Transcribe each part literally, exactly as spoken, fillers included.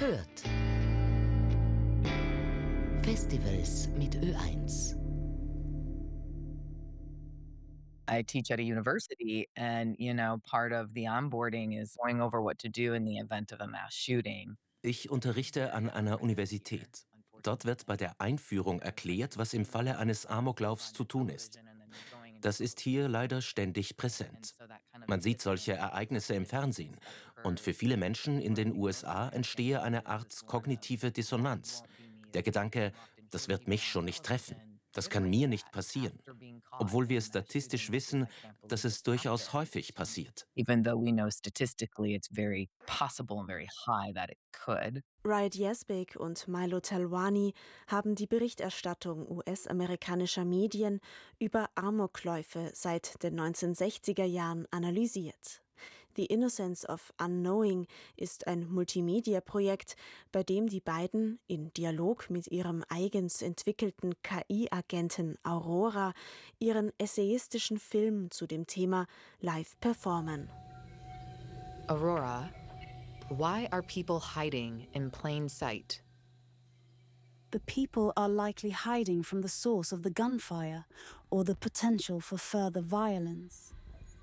Hört Festivals mit Ö eins. I teach at a university, and, you know, part of the onboarding is going over what to do in the event of a mass shooting. Ich unterrichte an einer Universität. Dort wird bei der Einführung erklärt, was im Falle eines Amoklaufs zu tun ist. Das ist hier leider ständig präsent. Man sieht solche Ereignisse im Fernsehen. Und für viele Menschen in den U S A entstehe eine Art kognitive Dissonanz. Der Gedanke, das wird mich schon nicht treffen. Das kann mir nicht passieren. Obwohl wir statistisch wissen, dass es durchaus häufig passiert. Even though we know statistically it's very possible and very high that it could. Riot Yazbek und Milo Talwani haben die Berichterstattung U S-amerikanischer Medien über Amokläufe seit den neunzehnhundertsechziger Jahren analysiert. The Innocence of Unknowing ist ein Multimedia-Projekt, bei dem die beiden in Dialog mit ihrem eigens entwickelten K I-Agenten Aurora ihren essayistischen Film zu dem Thema live performen. Aurora, why are people hiding in plain sight? The people are likely hiding from the source of the gunfire or the potential for further violence.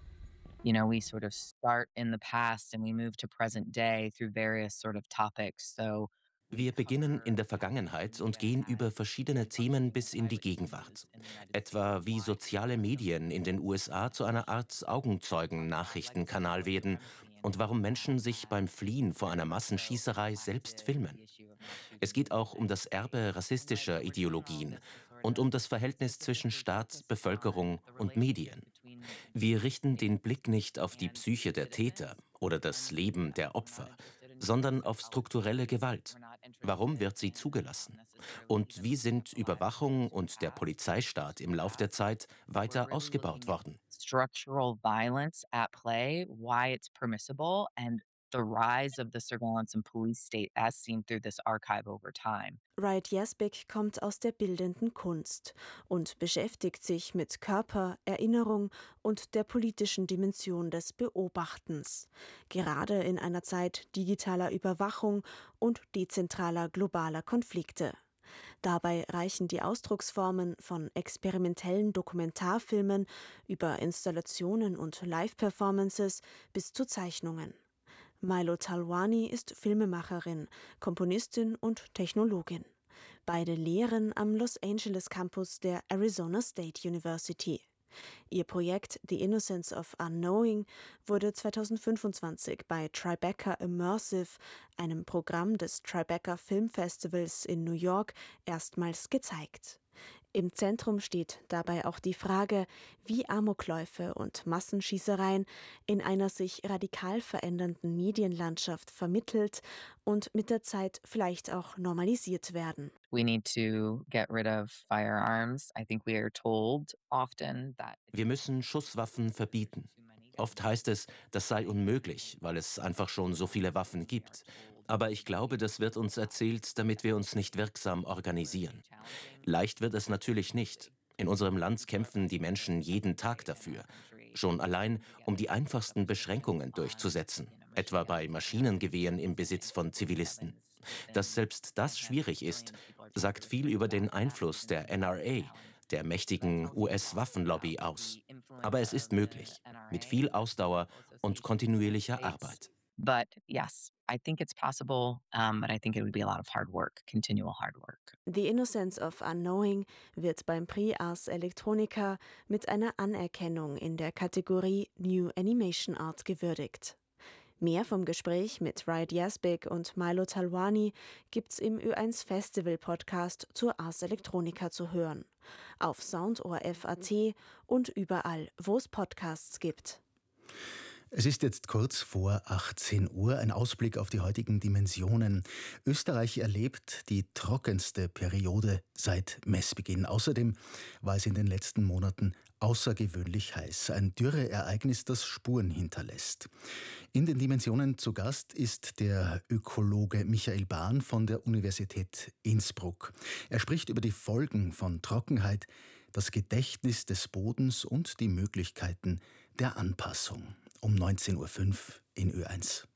You know, we sort of start in the past and we move to present day through various sort of topics. So Wir beginnen in der Vergangenheit und gehen über verschiedene Themen bis in die Gegenwart. Etwa wie soziale Medien in den U S A zu einer Art Augenzeugen-Nachrichtenkanal werden und warum Menschen sich beim Fliehen vor einer Massenschießerei selbst filmen. Es geht auch um das Erbe rassistischer Ideologien und um das Verhältnis zwischen Staat, Bevölkerung und Medien. Wir richten den Blick nicht auf die Psyche der Täter oder das Leben der Opfer, sondern auf strukturelle Gewalt. Warum wird sie zugelassen? Und wie sind Überwachung und der Polizeistaat im Lauf der Zeit weiter ausgebaut worden? Structural violence at play, why it's permissible, and the rise of the surveillance and police state as seen through this archive over time. Riot Yazbek kommt aus der bildenden Kunst und beschäftigt sich mit Körper, Erinnerung und der politischen Dimension des Beobachtens, gerade in einer Zeit digitaler Überwachung und dezentraler globaler Konflikte. Dabei reichen die Ausdrucksformen von experimentellen Dokumentarfilmen über Installationen und Live-Performances bis zu Zeichnungen. Milo Talwani ist Filmemacherin, Komponistin und Technologin. Beide lehren am Los Angeles Campus der Arizona State University. Ihr Projekt The Innocence of Unknowing wurde zweitausendfünfundzwanzig bei Tribeca Immersive, einem Programm des Tribeca Film Festivals in New York, erstmals gezeigt. Im Zentrum steht dabei auch die Frage, wie Amokläufe und Massenschießereien in einer sich radikal verändernden Medienlandschaft vermittelt und mit der Zeit vielleicht auch normalisiert werden. We need to get rid of firearms. I think we are told often that Wir müssen Schusswaffen verbieten. Oft heißt es, das sei unmöglich, weil es einfach schon so viele Waffen gibt. Aber ich glaube, das wird uns erzählt, damit wir uns nicht wirksam organisieren. Leicht wird es natürlich nicht. In unserem Land kämpfen die Menschen jeden Tag dafür. Schon allein, um die einfachsten Beschränkungen durchzusetzen. Etwa bei Maschinengewehren im Besitz von Zivilisten. Dass selbst das schwierig ist, sagt viel über den Einfluss der N R A, der mächtigen U S-Waffenlobby, aus. Aber es ist möglich, mit viel Ausdauer und kontinuierlicher Arbeit. But yes, I think it's possible, um, but I think it would be a lot of hard work, continual hard work. The Innocence of Unknowing wird beim Prix Ars Electronica mit einer Anerkennung in der Kategorie New Animation Art gewürdigt. Mehr vom Gespräch mit Riot Yazbek und Milo Talwani gibt's im Ö eins Festival Podcast zur Ars Electronica zu hören. Auf Soundohr Punkt F A T und überall, wo es Podcasts gibt. Es ist jetzt kurz vor achtzehn Uhr, ein Ausblick auf die heutigen Dimensionen. Österreich erlebt die trockenste Periode seit Messbeginn. Außerdem war es in den letzten Monaten außergewöhnlich heiß. Ein Dürreereignis, das Spuren hinterlässt. In den Dimensionen zu Gast ist der Ökologe Michael Bahn von der Universität Innsbruck. Er spricht über die Folgen von Trockenheit, das Gedächtnis des Bodens und die Möglichkeiten der Anpassung. Um neunzehn Uhr fünf in Ö eins.